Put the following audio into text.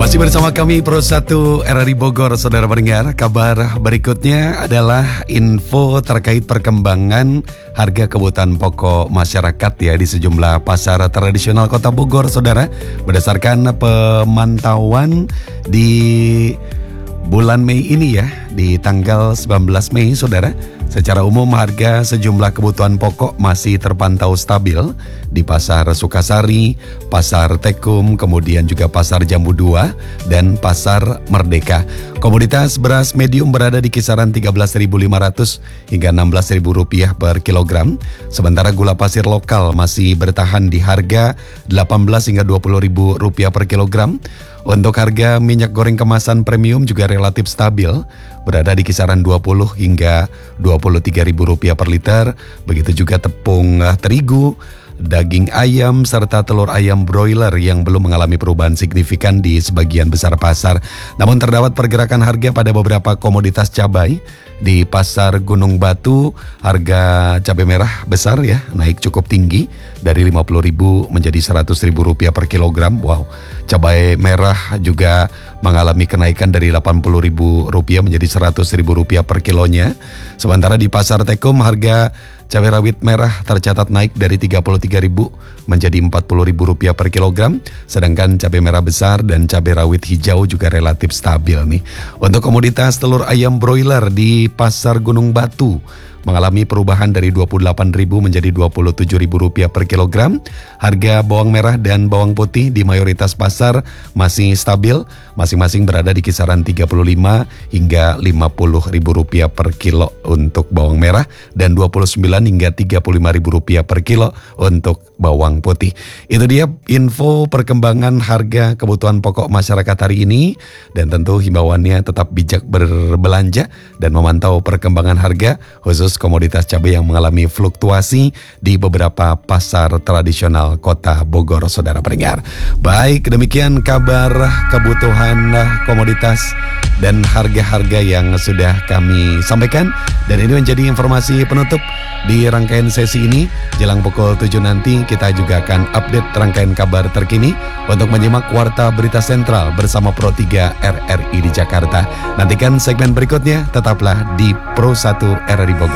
Masih bersama kami Pro 1 RRI Bogor, saudara pendengar. Kabar berikutnya adalah info terkait perkembangan harga kebutuhan pokok masyarakat ya di sejumlah pasar tradisional Kota Bogor, saudara. Berdasarkan pemantauan di bulan Mei ini ya, di tanggal 19 Mei, saudara. Secara umum harga sejumlah kebutuhan pokok masih terpantau stabil di Pasar Sukasari, Pasar Tekum, kemudian juga Pasar Jambu 2 dan Pasar Merdeka. Komoditas beras medium berada di kisaran 13.500 hingga 16.000 rupiah per kilogram. Sementara gula pasir lokal masih bertahan di harga 18 hingga 20.000 rupiah per kilogram. Untuk harga minyak goreng kemasan premium juga relatif stabil, berada di kisaran 20 hingga 23.000 rupiah per liter. Begitu juga tepung terigu, daging ayam, serta telur ayam broiler yang belum mengalami perubahan signifikan di sebagian besar pasar. Namun terdapat pergerakan harga pada beberapa komoditas cabai. Di Pasar Gunung Batu, harga cabai merah besar ya naik cukup tinggi dari 50.000 menjadi 100.000 rupiah per kilogram. Wow, cabai merah juga mengalami kenaikan dari 80.000 rupiah menjadi 100.000 rupiah per kilonya. Sementara di Pasar Tekum, harga cabai rawit merah tercatat naik dari 33.000 menjadi 40.000 rupiah per kilogram. Sedangkan cabai merah besar dan cabai rawit hijau juga relatif stabil nih. Untuk komoditas telur ayam broiler di Pasar Gunung Batu mengalami perubahan dari 28.000 menjadi 27.000 rupiah per kilogram. Harga bawang merah dan bawang putih di mayoritas pasar masih stabil, masing-masing berada di kisaran 35 hingga 50.000 rupiah per kilo untuk bawang merah dan 29 hingga 35.000 rupiah per kilo untuk bawang putih. Itu dia info perkembangan harga kebutuhan pokok masyarakat hari ini, dan tentu himbauannya tetap bijak berbelanja dan memantau perkembangan harga khusus komoditas cabai yang mengalami fluktuasi di beberapa pasar tradisional Kota Bogor, saudara pendengar. Baik, demikian kabar kebutuhan komoditas dan harga-harga yang sudah kami sampaikan, dan ini menjadi informasi penutup di rangkaian sesi ini. Jelang pukul 7 nanti kita juga akan update rangkaian kabar terkini untuk menyimak Warta Berita Sentral bersama Pro 3 RRI di Jakarta. Nantikan segmen berikutnya, tetaplah di Pro 1 RRI Bogor.